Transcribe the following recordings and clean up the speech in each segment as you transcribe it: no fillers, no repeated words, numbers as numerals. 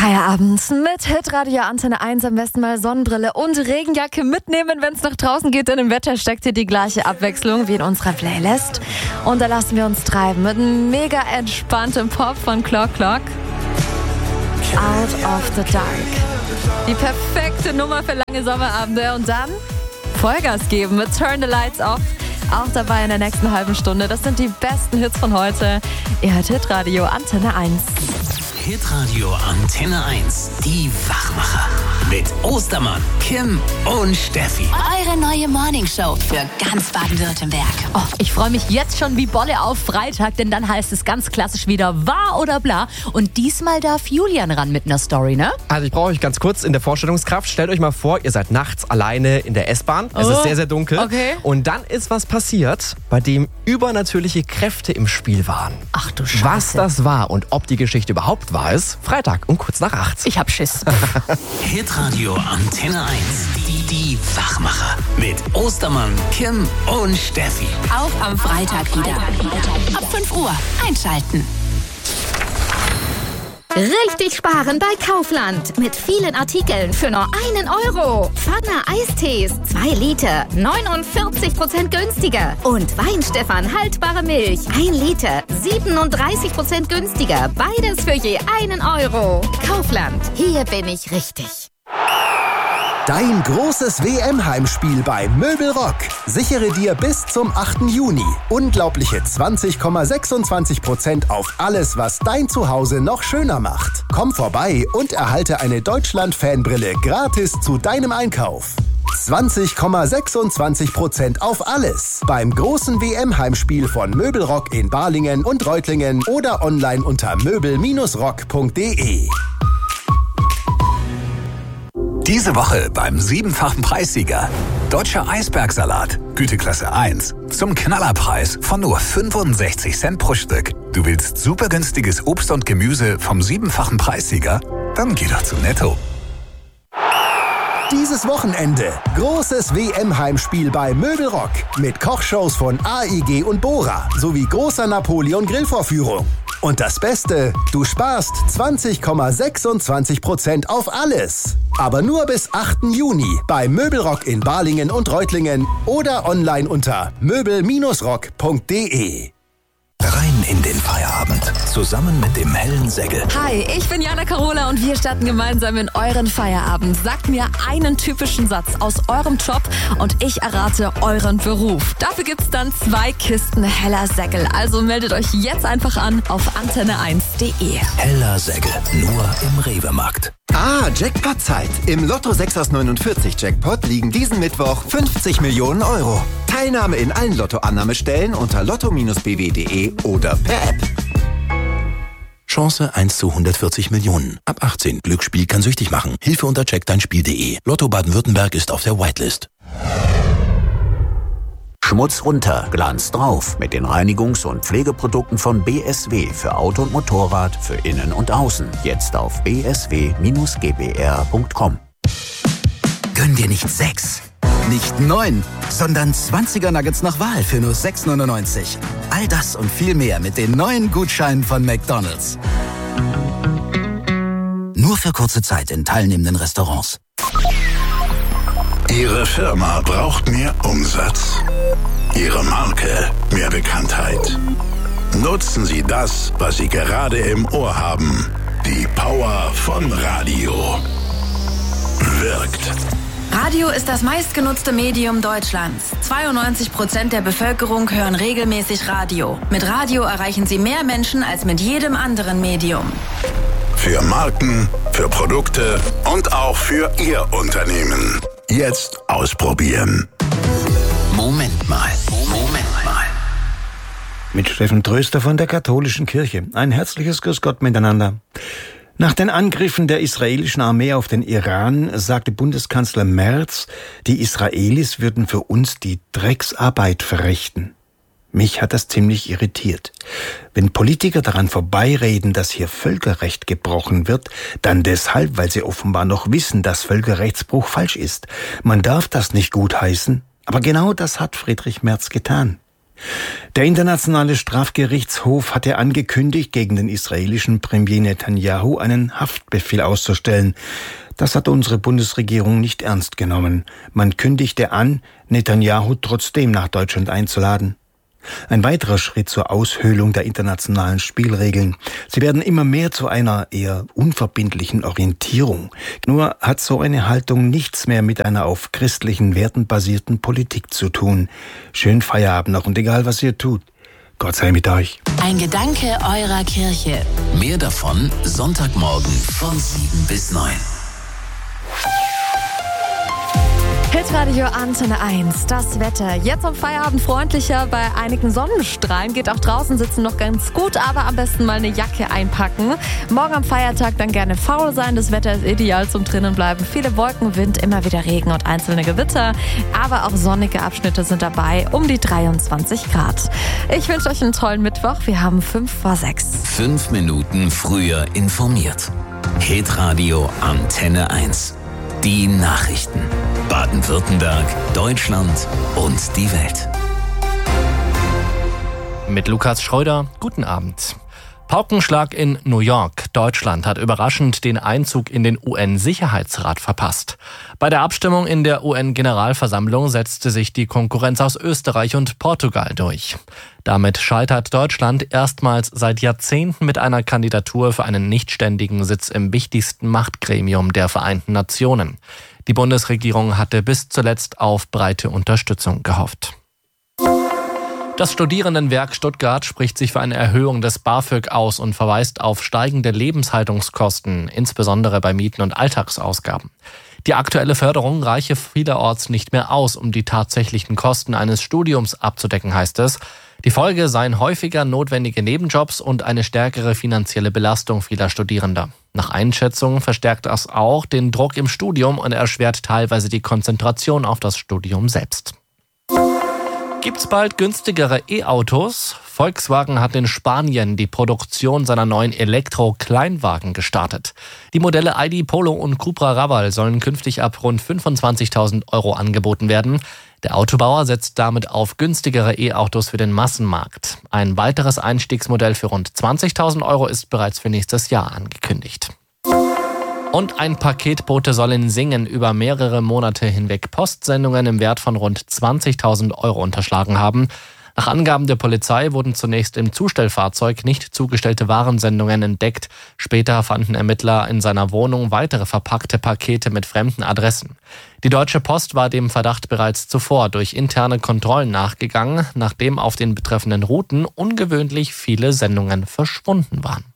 Feierabend mit Hitradio Antenne 1, am besten mal Sonnenbrille und Regenjacke mitnehmen, wenn es nach draußen geht, denn im Wetter steckt hier die gleiche Abwechslung wie in unserer Playlist. Und da lassen wir uns treiben mit einem mega entspanntem Pop von Clock Clock. Out of the Dark. Die perfekte Nummer für lange Sommerabende und dann Vollgas geben mit Turn the Lights Off. Auch dabei in der nächsten halben Stunde. Das sind die besten Hits von heute. Ihr hört Hitradio Antenne 1. Hitradio Antenne 1, die Wachmacher. Mit Ostermann, Kim und Steffi. Eure neue Morningshow für ganz Baden-Württemberg. Oh, ich freue mich jetzt schon wie Bolle auf Freitag, denn dann heißt es ganz klassisch wieder wahr oder bla. Und diesmal darf Julian ran mit einer Story, ne? Also ich brauche euch ganz kurz in der Vorstellungskraft. Stellt euch mal vor, ihr seid nachts alleine in der S-Bahn. Es ist sehr, sehr dunkel. Okay. Und dann ist was passiert, bei dem übernatürliche Kräfte im Spiel waren. Ach du Scheiße. Was das war und ob die Geschichte überhaupt wahr ist, Freitag um kurz nach 8. Ich hab Schiss. Hitradio Antenne 1, die Wachmacher. Mit Ostermann, Kim und Steffi. Auch am Freitag wieder. Ab 5 Uhr einschalten. Richtig sparen bei Kaufland. Mit vielen Artikeln für nur 1 Euro. Pfanne Eistees, 2 Liter, 49% günstiger. Und Weinstefan haltbare Milch, 1 Liter, 37% günstiger. Beides für je 1 Euro. Kaufland, hier bin ich richtig. Dein großes WM-Heimspiel bei Möbelrock. Sichere dir bis zum 8. Juni unglaubliche 20,26% auf alles, was dein Zuhause noch schöner macht. Komm vorbei und erhalte eine Deutschland-Fanbrille gratis zu deinem Einkauf. 20,26% auf alles. Beim großen WM-Heimspiel von Möbelrock in Balingen und Reutlingen oder online unter möbel-rock.de. Diese Woche beim 7-fachen Preissieger. Deutscher Eisbergsalat, Güteklasse 1. Zum Knallerpreis von nur 65 Cent pro Stück. Du willst super günstiges Obst und Gemüse vom 7-fachen Preissieger? Dann geh doch zu Netto. Dieses Wochenende großes WM-Heimspiel bei Möbelrock mit Kochshows von AIG und Bora sowie großer Napoleon-Grillvorführung. Und das Beste, du sparst 20,26% auf alles. Aber nur bis 8. Juni bei Möbelrock in Balingen und Reutlingen oder online unter möbel-rock.de. Rein in den Feierabend. Zusammen mit dem hellen Sägel. Hi, ich bin Jana Carola und wir starten gemeinsam in euren Feierabend. Sagt mir einen typischen Satz aus eurem Job und ich errate euren Beruf. Dafür gibt's dann 2 Kisten heller Sägel. Also meldet euch jetzt einfach an auf antenne1.de. Heller Sägel. Nur im Rewe-Markt. Jackpot-Zeit. Im Lotto 6 aus 49 Jackpot liegen diesen Mittwoch 50 Millionen Euro. Teilnahme in allen Lottoannahmestellen unter lotto-bw.de oder per App. Chance 1 zu 140 Millionen. Ab 18. Glücksspiel kann süchtig machen. Hilfe unter checkdeinspiel.de. Lotto Baden-Württemberg ist auf der Whitelist. Schmutz runter, Glanz drauf mit den Reinigungs- und Pflegeprodukten von BSW für Auto und Motorrad, für Innen und Außen. Jetzt auf bsw-gbr.com. Gönn dir nicht 6, nicht 9, sondern 20er Nuggets nach Wahl für nur 6,99. All das und viel mehr mit den neuen Gutscheinen von McDonald's. Nur für kurze Zeit in teilnehmenden Restaurants. Ihre Firma braucht mehr Umsatz. Ihre Marke mehr Bekanntheit. Nutzen Sie das, was Sie gerade im Ohr haben. Die Power von Radio. Wirkt. Radio ist das meistgenutzte Medium Deutschlands. 92% der Bevölkerung hören regelmäßig Radio. Mit Radio erreichen Sie mehr Menschen als mit jedem anderen Medium. Für Marken, für Produkte und auch für Ihr Unternehmen. Jetzt ausprobieren. Moment mal. Mit Steffen Tröster von der Katholischen Kirche. Ein herzliches Grüß Gott miteinander. Nach den Angriffen der israelischen Armee auf den Iran sagte Bundeskanzler Merz, die Israelis würden für uns die Drecksarbeit verrichten. Mich hat das ziemlich irritiert. Wenn Politiker daran vorbeireden, dass hier Völkerrecht gebrochen wird, dann deshalb, weil sie offenbar noch wissen, dass Völkerrechtsbruch falsch ist. Man darf das nicht gutheißen, aber genau das hat Friedrich Merz getan. Der Internationale Strafgerichtshof hatte angekündigt, gegen den israelischen Premier Netanyahu einen Haftbefehl auszustellen. Das hat unsere Bundesregierung nicht ernst genommen. Man kündigte an, Netanyahu trotzdem nach Deutschland einzuladen. Ein weiterer Schritt zur Aushöhlung der internationalen Spielregeln. Sie werden immer mehr zu einer eher unverbindlichen Orientierung. Nur hat so eine Haltung nichts mehr mit einer auf christlichen Werten basierten Politik zu tun. Schönen Feierabend noch und egal was ihr tut, Gott sei mit euch. Ein Gedanke eurer Kirche. Mehr davon Sonntagmorgen von 7 bis 9. Hitradio Antenne 1, das Wetter. Jetzt am Feierabend freundlicher, bei einigen Sonnenstrahlen. Geht auch draußen sitzen noch ganz gut, aber am besten mal eine Jacke einpacken. Morgen am Feiertag dann gerne faul sein. Das Wetter ist ideal zum drinnen bleiben. Viele Wolken, Wind, immer wieder Regen und einzelne Gewitter. Aber auch sonnige Abschnitte sind dabei, um die 23 Grad. Ich wünsche euch einen tollen Mittwoch. Wir haben 5:06. 5 Minuten früher informiert. Hitradio Antenne 1. Die Nachrichten. Baden-Württemberg, Deutschland und die Welt. Mit Lukas Schröder, guten Abend. Paukenschlag in New York. Deutschland hat überraschend den Einzug in den UN-Sicherheitsrat verpasst. Bei der Abstimmung in der UN-Generalversammlung setzte sich die Konkurrenz aus Österreich und Portugal durch. Damit scheitert Deutschland erstmals seit Jahrzehnten mit einer Kandidatur für einen nichtständigen Sitz im wichtigsten Machtgremium der Vereinten Nationen. Die Bundesregierung hatte bis zuletzt auf breite Unterstützung gehofft. Das Studierendenwerk Stuttgart spricht sich für eine Erhöhung des BAföG aus und verweist auf steigende Lebenshaltungskosten, insbesondere bei Mieten und Alltagsausgaben. Die aktuelle Förderung reiche vielerorts nicht mehr aus, um die tatsächlichen Kosten eines Studiums abzudecken, heißt es. Die Folge seien häufiger notwendige Nebenjobs und eine stärkere finanzielle Belastung vieler Studierender. Nach Einschätzungen verstärkt das auch den Druck im Studium und erschwert teilweise die Konzentration auf das Studium selbst. Gibt's bald günstigere E-Autos? Volkswagen hat in Spanien die Produktion seiner neuen Elektro-Kleinwagen gestartet. Die Modelle ID Polo und Cupra Raval sollen künftig ab rund 25.000 € angeboten werden. Der Autobauer setzt damit auf günstigere E-Autos für den Massenmarkt. Ein weiteres Einstiegsmodell für rund 20.000 € ist bereits für nächstes Jahr angekündigt. Und ein Paketbote soll in Singen über mehrere Monate hinweg Postsendungen im Wert von rund 20.000 € unterschlagen haben. Nach Angaben der Polizei wurden zunächst im Zustellfahrzeug nicht zugestellte Warensendungen entdeckt. Später fanden Ermittler in seiner Wohnung weitere verpackte Pakete mit fremden Adressen. Die Deutsche Post war dem Verdacht bereits zuvor durch interne Kontrollen nachgegangen, nachdem auf den betreffenden Routen ungewöhnlich viele Sendungen verschwunden waren.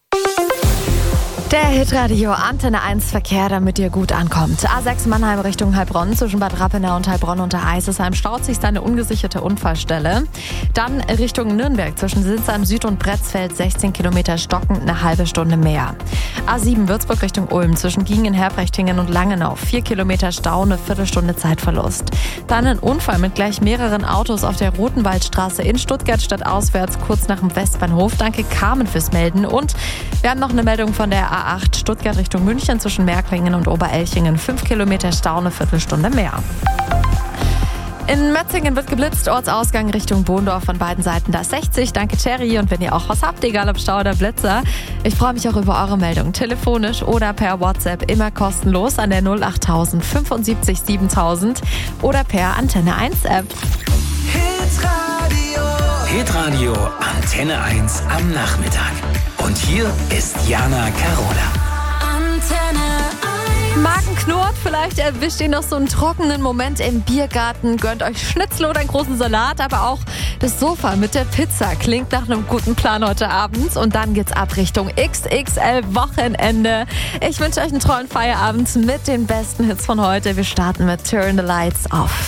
Der Hitradio Antenne 1 Verkehr, damit ihr gut ankommt. A6 Mannheim Richtung Heilbronn, zwischen Bad Rappenau und Heilbronn unter Eisesheim staut sich eine ungesicherte Unfallstelle. Dann Richtung Nürnberg, zwischen Sinsheim Süd und Bretzfeld, 16 Kilometer stockend, eine halbe Stunde mehr. A7 Würzburg Richtung Ulm, zwischen Giengen, Herbrechtingen und Langenau, 4 Kilometer Stau, eine Viertelstunde Zeitverlust. Dann ein Unfall mit gleich mehreren Autos auf der Rotenwaldstraße in Stuttgart stadtauswärts, kurz nach dem Westbahnhof. Danke Carmen fürs Melden. Und wir haben noch eine Meldung von der A8 Stuttgart Richtung München zwischen Märklingen und Oberelchingen. 5 Kilometer Stau, eine Viertelstunde mehr. In Metzingen wird geblitzt, Ortsausgang Richtung Bohndorf von beiden Seiten da 60. Danke Terry, und wenn ihr auch was habt, egal ob Stau oder Blitzer, ich freue mich auch über eure Meldung. Telefonisch oder per WhatsApp, immer kostenlos an der 08000 75 7000 oder per Antenne 1 App. Hitradio Antenne 1 am Nachmittag. Und hier ist Jana Carola. Antenne 1. Magen knurrt, vielleicht erwischt ihr noch so einen trockenen Moment im Biergarten, gönnt euch Schnitzel oder einen großen Salat, aber auch das Sofa mit der Pizza klingt nach einem guten Plan heute Abend. Und dann geht's ab Richtung XXL Wochenende. Ich wünsche euch einen tollen Feierabend mit den besten Hits von heute. Wir starten mit Turn the Lights Off.